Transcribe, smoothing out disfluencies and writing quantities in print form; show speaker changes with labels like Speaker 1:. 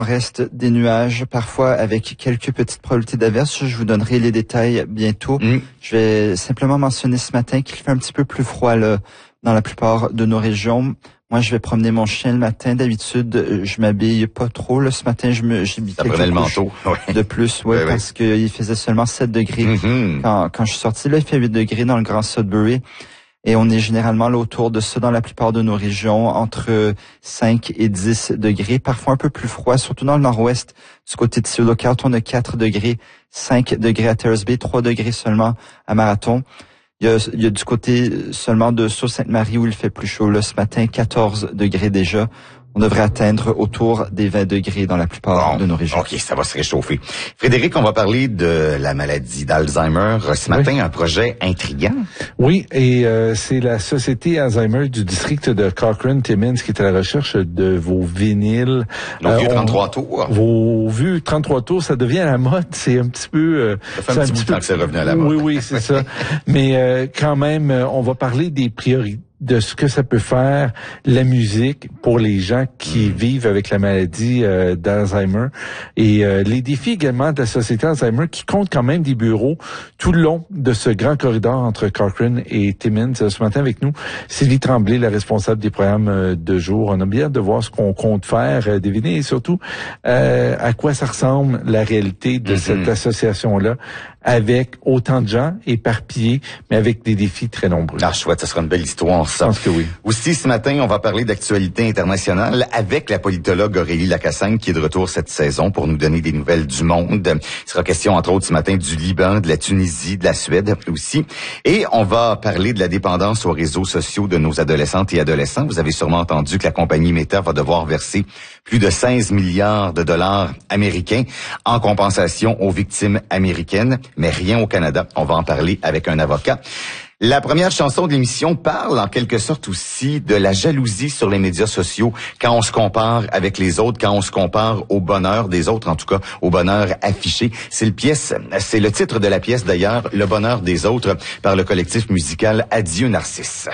Speaker 1: Reste des nuages, parfois avec quelques petites probabilités d'averses. Je vous donnerai les détails bientôt. Je vais simplement mentionner ce matin qu'il fait un petit peu plus froid là, dans la plupart de nos régions. Moi, je vais promener mon chien le matin. D'habitude, je m'habille pas trop. Là, ce matin, j'ai mis quelques
Speaker 2: le manteau
Speaker 1: de plus, parce qu'il faisait seulement 7 degrés quand je suis sorti. Là, il fait 8 degrés dans le Grand Sudbury. Et on est généralement là autour de ça dans la plupart de nos régions, entre 5 et 10 degrés, parfois un peu plus froid, surtout dans le nord-ouest. Du côté de Sea Lookout, on a 4 degrés, 5 degrés à Terrace Bay, 3 degrés seulement à Marathon. Il y a du côté seulement de Sault-Sainte-Marie où il fait plus chaud. Là, ce matin, 14 degrés déjà. On devrait atteindre autour des 20 degrés dans la plupart de nos régions.
Speaker 2: OK, ça va se réchauffer. Frédéric, on va parler de la maladie d'Alzheimer. Ce matin, un projet intriguant.
Speaker 3: Oui, et c'est la Société Alzheimer du district de Cochrane-Timmins qui est à la recherche de vos vinyles.
Speaker 2: Nos vieux 33 tours.
Speaker 3: Vos vieux 33 tours, ça devient à la mode. C'est un petit peu...
Speaker 2: ça fait un petit bout de temps que c'est revenu à la mode.
Speaker 3: Oui, c'est ça. Mais quand même, on va parler des priorités, de ce que ça peut faire la musique pour les gens qui vivent avec la maladie d'Alzheimer et les défis également de la Société Alzheimer qui compte quand même des bureaux tout le long de ce grand corridor entre Cochrane et Timmins. Ce matin avec nous, Sylvie Tremblay, la responsable des programmes de jour. On a bien hâte de voir ce qu'on compte faire, deviner et surtout à quoi ça ressemble la réalité de cette association-là avec autant de gens éparpillés, mais avec des défis très nombreux.
Speaker 2: Ah, chouette, ça sera une belle histoire, ça.
Speaker 3: Je pense que oui.
Speaker 2: Aussi, ce matin, on va parler d'actualité internationale avec la politologue Aurélie Lacassagne qui est de retour cette saison pour nous donner des nouvelles du monde. Il sera question, entre autres, ce matin, du Liban, de la Tunisie, de la Suède aussi. Et on va parler de la dépendance aux réseaux sociaux de nos adolescentes et adolescents. Vous avez sûrement entendu que la compagnie Meta va devoir verser plus de 16 milliards de dollars américains en compensation aux victimes américaines, mais rien au Canada. On va en parler avec un avocat. La première chanson de l'émission parle en quelque sorte aussi de la jalousie sur les médias sociaux quand on se compare avec les autres, quand on se compare au bonheur des autres, en tout cas au bonheur affiché. C'est le titre de la pièce d'ailleurs, Le bonheur des autres, par le collectif musical Adieu Narcisse.